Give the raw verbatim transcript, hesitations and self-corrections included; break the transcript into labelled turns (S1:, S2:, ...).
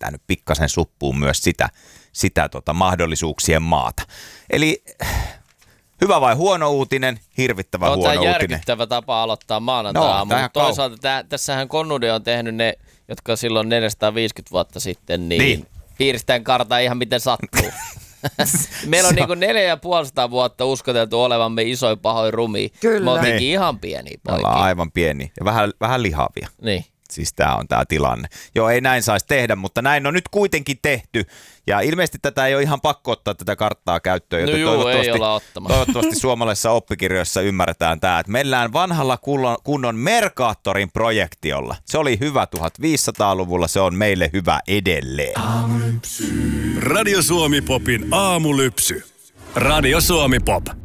S1: vetää nyt pikkasen suppuun myös sitä, sitä tota mahdollisuuksien maata. Eli hyvä vai huono uutinen, hirvittävä
S2: no,
S1: huono
S2: uutinen.
S1: Tämä on
S2: järkyttävä tapa aloittaa maanantai-aamu, no, mutta toisaalta tää, tässähän Konnude on tehnyt ne, jotka silloin neljäsataaviisikymmentä vuotta sitten, niin, niin. piiristään kartaa ihan miten sattuu. Meillä on niinku neljä ja puolisataa vuotta uskoteltu olevamme isoin pahoin rumia.
S3: Kyllä.
S2: Me oltiinkin
S1: niin.
S2: ihan pieniä poikia.
S1: Me ollaan aivan pieni ja vähän, vähän lihavia.
S2: Niin.
S1: Siis tämä on tämä tilanne. Joo, ei näin saisi tehdä, mutta näin on nyt kuitenkin tehty. Ja ilmeisesti tätä ei ole ihan pakko ottaa tätä karttaa käyttöön.
S2: No juu, ei olla ottamaan.
S1: Toivottavasti suomalaisissa oppikirjoissa ymmärretään tämä, että mennään vanhalla kunnon, kunnon Mercaatorin projektiolla. Se oli hyvä tuhatviisisataaluvulla, se on meille hyvä edelleen.
S4: Radio Suomi Popin aamulypsy. Radio Suomi Pop.